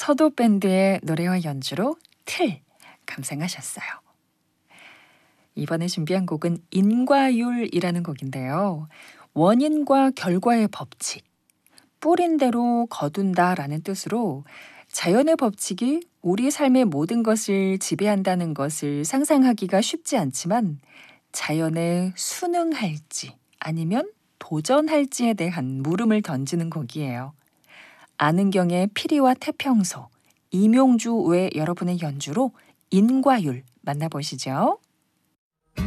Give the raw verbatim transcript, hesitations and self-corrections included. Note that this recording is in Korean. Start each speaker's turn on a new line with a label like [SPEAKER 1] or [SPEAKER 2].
[SPEAKER 1] 서도 밴드의 노래와 연주로 틀 감상하셨어요. 이번에 준비한 곡은 인과율이라는 곡인데요. 원인과 결과의 법칙, 뿌린 대로 거둔다라는 뜻으로 자연의 법칙이 우리 삶의 모든 것을 지배한다는 것을 상상하기가 쉽지 않지만 자연에 순응할지 아니면 도전할지에 대한 물음을 던지는 곡이에요. 안은경의 피리와 태평소, 이명주 외 여러분의 연주로 인과율 만나보시죠.